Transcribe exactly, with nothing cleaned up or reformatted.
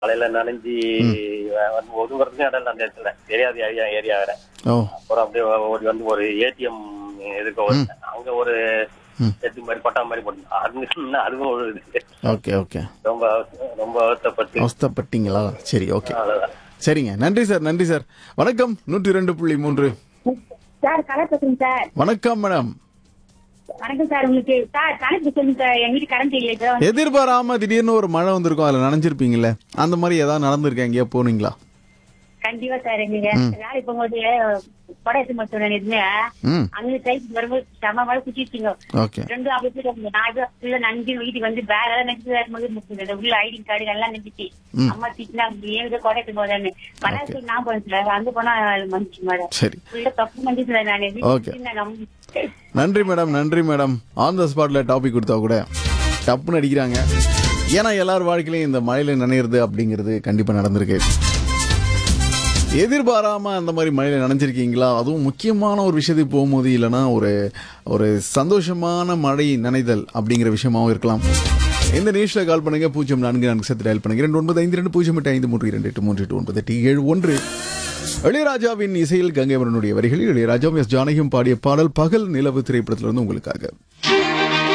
மழையில நனைஞ்சி வந்து ஒதுங்குறதுக்கும் இடம் இல்லை அந்த இடத்துல. தெரியாது ஏரியா ஏரியா வேற. ஓ அப்புறம் அப்படியே ஓடி வந்து ஒரு ஏடிஎம் எதுக்கு ஒரு அங்க ஒரு செட்டு மாதிரி கொட்டா மாதிரி போட்டு அது அதுவும் ஒரு இது. ஓகே ஓகே ரொம்ப ரொம்ப வருத்தப்பட்டு அவஸ்தைப்பட்டீங்களா? சரி ஓகே அவ்வளவுதான். சரிங்க. நன்றி சார், நன்றி சார். வணக்கம். நூற்றி ரெண்டு புள்ளி மூன்று. சார் கலர் பேசுறேன் சார். வணக்கம் மேடம். வணக்கம் சார். உங்களுக்கு சார் கணக்கு சொல்லுங்க சார். எங்க வீட்டு கரண்ட் இல்லை சார். எதிர்பாராம திடீர்னு ஒரு மழை வந்திருக்கும், அதுல நனைஞ்சிருப்பீங்கல்ல, அந்த மாதிரி ஏதாவது நடந்திருக்கா? எங்கேயா போனீங்களா? கண்டிப்பா சார். எங்க வேலைக்கு போகும்போது கொடை எடுத்து மட்டும் எதுவுமே ம் அங்க டைப் வரும்போது செம மழை குச்சிருச்சிங்க. ஓகே ரெண்டு அப்படி நான் உள்ள நஞ்சு வீட்டுக்கு வந்து வேற ஏதாவது நெஞ்சு வரும்போது உள்ள ஐடி கார்டு எல்லாம் நெஞ்சிச்சு. அம்மா திட்டினா ஏன் கொடை எடுத்து போதான்னு மழை சொல்லி நான் போனேன் சார். அங்க போனா மனுச்சு மழை சரி உள்ள தப்பு மஞ்சு சார். ஓகே. நான் நன்றி மேடம், நன்றி மேடம். ஆன் த ஸ்பாட்ல டாபிக் கொடுத்தா கூட டப்புன்னு அடிக்கிறாங்க. ஏன்னா எல்லார் வாழ்க்கையிலையும் இந்த மழையில நனையிறது அப்படிங்கிறது கண்டிப்பா நடந்திருக்கு. எதிர்பாராம அந்த மாதிரி மழையில நனைஞ்சிருக்கீங்களா? அதுவும் முக்கியமான ஒரு விஷயத்துக்கு போகும்போது, இல்லைன்னா ஒரு ஒரு சந்தோஷமான மழை நனைதல் அப்படிங்கிற விஷயமாவும் இருக்கலாம். இந்த நியூஸ்ல கால் பண்ணுங்க. பூஜ்ஜியம் நான்கு நான்கு சத்து டயல் பண்ணுங்க. இரண்டு ஒன்பது ஐந்து ரெண்டு பூஜ்ஜியம் எட்டு ஐந்து மூன்று இரண்டு எட்டு மூன்று எட்டு ஒன்பது எட்டு ஏழு ஒன்று. இளையராஜாவின் இசையில் கங்கைவரனுடைய வரிகளில் இளையராஜாவும் எஸ் ஜானகியும் பாடிய பாடல் பகல் நிலவு திரைப்படத்திலிருந்து உங்களுக்காக.